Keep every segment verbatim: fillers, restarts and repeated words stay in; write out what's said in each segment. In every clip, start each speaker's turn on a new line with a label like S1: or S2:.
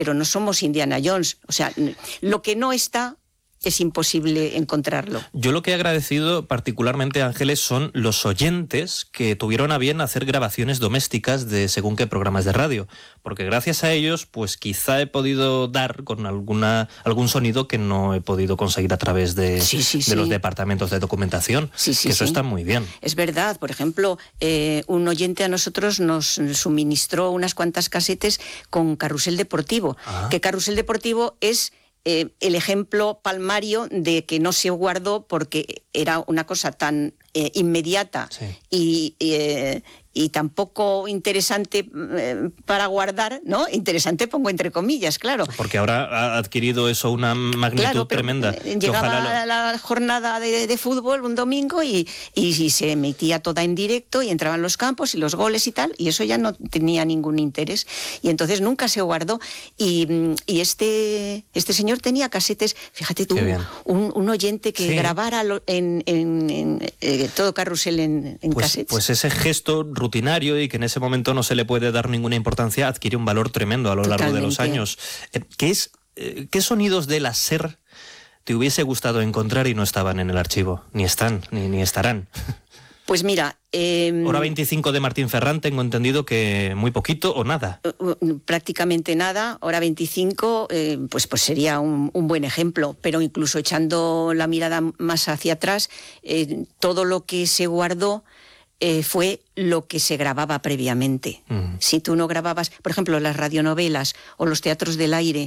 S1: pero no somos Indiana Jones. O sea, lo que no está es imposible encontrarlo.
S2: Yo lo que he agradecido particularmente, Ángeles, son los oyentes que tuvieron a bien hacer grabaciones domésticas de según qué programas de radio, porque gracias a ellos, pues quizá he podido dar con alguna algún sonido que no he podido conseguir a través de,
S1: sí, sí,
S2: de
S1: sí.
S2: los departamentos de documentación,
S1: sí, sí,
S2: que eso
S1: sí.
S2: está muy bien.
S1: Es verdad, por ejemplo, eh, un oyente a nosotros nos suministró unas cuantas casetes con Carrusel Deportivo,
S2: ah.
S1: que Carrusel Deportivo es Eh, el ejemplo palmario de que no se guardó porque era una cosa tan eh, inmediata
S2: sí.
S1: y, eh, y tan poco interesante eh, para guardar, ¿no? Interesante pongo entre comillas, claro.
S2: Porque ahora ha adquirido eso una magnitud
S1: claro, pero
S2: tremenda.
S1: Llegaba lo... la jornada de, de fútbol un domingo y, y, y se emitía toda en directo y entraban los campos y los goles y tal, y eso ya no tenía ningún interés. Y entonces nunca se guardó. Y, y este, este señor tenía casetes, fíjate tú, un, un oyente que sí. grabara lo, en, en, en eh, todo Carrusel en, en
S2: pues,
S1: casetes.
S2: Pues ese gesto rutinario y que en ese momento no se le puede dar ninguna importancia adquiere un valor tremendo a lo
S1: Totalmente.
S2: largo de los años. Eh, ¿qué, es, eh, ¿Qué sonidos de la SER te hubiese gustado encontrar y no estaban en el archivo? Ni están, ni, ni estarán.
S1: Pues mira... Eh,
S2: Hora veinticinco de Martín Ferrán, tengo entendido que muy poquito o nada.
S1: Prácticamente nada. Hora veinticinco, eh, pues, pues sería un, un buen ejemplo, pero incluso echando la mirada más hacia atrás, eh, todo lo que se guardó eh, fue lo que se grababa previamente. Uh-huh. Si tú no grababas, por ejemplo, las radionovelas o los teatros del aire,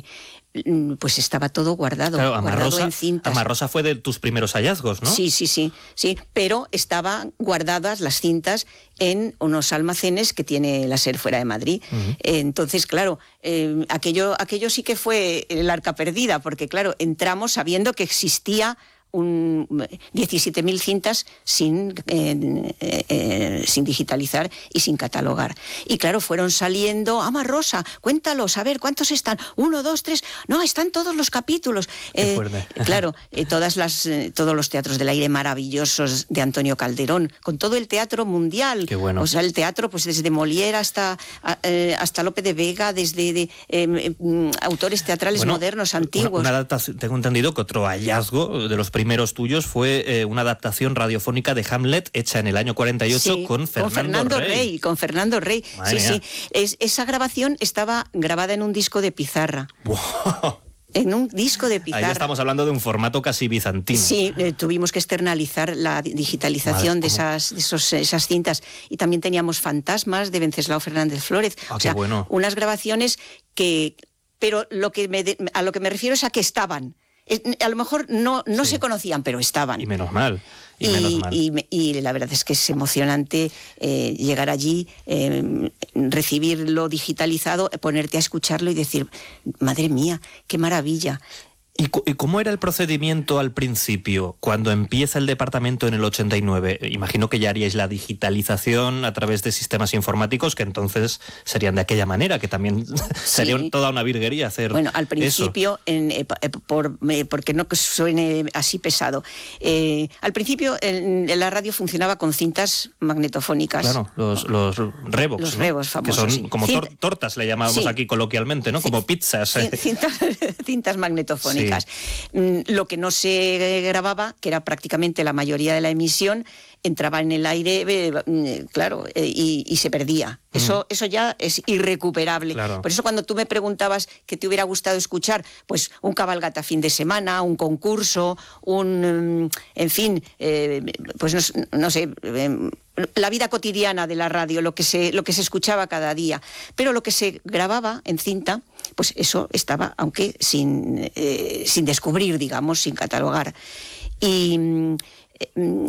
S1: pues estaba todo guardado,
S2: claro,
S1: guardado
S2: Amarrosa,
S1: en cintas.
S2: Amarrosa fue de tus primeros hallazgos, ¿no?
S1: Sí, sí, sí, sí, pero estaban guardadas las cintas en unos almacenes que tiene la SER fuera de Madrid. Uh-huh. Entonces, claro, eh, aquello, aquello sí que fue el arca perdida, porque claro, entramos sabiendo que existía un diecisiete mil cintas sin, eh, eh, sin digitalizar y sin catalogar. Y claro, fueron saliendo, Ama Rosa, cuéntalos, a ver, ¿cuántos están? Uno, dos, tres, no, están todos los capítulos.
S2: Eh,
S1: claro, eh, todas las, eh, todos los teatros del aire maravillosos de Antonio Calderón, con todo el teatro mundial.
S2: Qué bueno.
S1: O sea, el teatro, pues desde Molière hasta, eh, hasta Lope de Vega, desde de, eh, eh, autores teatrales bueno, modernos, antiguos.
S2: Una, una adaptación, tengo entendido que otro hallazgo de los primeros primeros tuyos fue eh, una adaptación radiofónica de Hamlet hecha en el año cuarenta y ocho
S1: sí,
S2: con Fernando,
S1: con Fernando Rey. Rey. Con Fernando Rey,
S2: Madre
S1: sí,
S2: mía.
S1: sí. Es, esa grabación estaba grabada en un disco de pizarra.
S2: Wow.
S1: En un disco de pizarra.
S2: Ahí estamos hablando de un formato casi bizantino.
S1: Sí, eh, tuvimos que externalizar la digitalización Madre, de, esas, de esos, esas cintas. Y también teníamos Fantasmas de Venceslao Fernández Flórez.
S2: Ah,
S1: o sea,
S2: qué bueno.
S1: Unas grabaciones que... Pero lo que me de, a lo que me refiero es a que estaban. A lo mejor no, no sí. se conocían, pero estaban.
S2: Y menos mal. Y,
S1: y,
S2: menos mal.
S1: y, y la verdad es que es emocionante eh, llegar allí, eh, recibirlo digitalizado, ponerte a escucharlo y decir, madre mía, qué maravilla.
S2: ¿Y, ¿Y cómo era el procedimiento al principio, cuando empieza el departamento en el ochenta y nueve? Imagino que ya haríais la digitalización a través de sistemas informáticos, que entonces serían de aquella manera, que también sí. sería toda una virguería hacer
S1: Bueno, al principio, en, eh, por, eh, porque no suene así pesado, eh, al principio en, en la radio funcionaba con cintas magnetofónicas.
S2: Claro, los, los Revox,
S1: Los
S2: ¿no?
S1: Revox famosos,
S2: que son
S1: sí.
S2: como tor tortas, le llamábamos
S1: sí.
S2: aquí coloquialmente, ¿no? Como pizzas. ¿eh?
S1: Cintas, cintas magnetofónicas. Sí. Lo que no se grababa, que era prácticamente la mayoría de la emisión, entraba en el aire, eh, claro, eh, y, y se perdía. Mm. Eso, eso ya es irrecuperable.
S2: Claro.
S1: Por eso cuando tú me preguntabas qué te hubiera gustado escuchar, pues un cabalgata fin de semana, un concurso, un, en fin, eh, pues no, no sé, eh, la vida cotidiana de la radio, lo que se, lo que se escuchaba cada día. Pero lo que se grababa en cinta, pues eso estaba, aunque sin, eh, sin descubrir, digamos, sin catalogar. Y... Eh,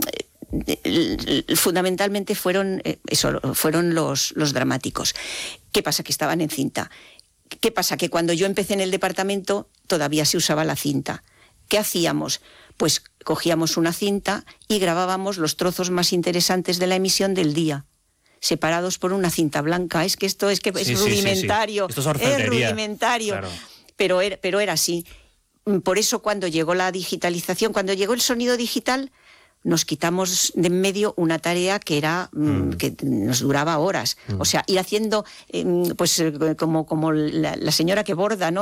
S1: fundamentalmente fueron eso, fueron los, los dramáticos. ¿Qué pasa? Que estaban en cinta. ¿Qué pasa? Que cuando yo empecé en el departamento todavía se usaba la cinta. ¿Qué hacíamos? Pues cogíamos una cinta y grabábamos los trozos más interesantes de la emisión del día, separados por una cinta blanca. Es que esto es que
S2: sí,
S1: es
S2: sí,
S1: rudimentario.
S2: Sí, sí. Esto es,
S1: es rudimentario.
S2: Claro.
S1: Pero, era, pero era así. Por eso cuando llegó la digitalización, cuando llegó el sonido digital, nos quitamos de en medio una tarea que era mm. que nos duraba horas. Mm. O sea, ir haciendo, eh, pues como, como la, la señora que borda, ¿no?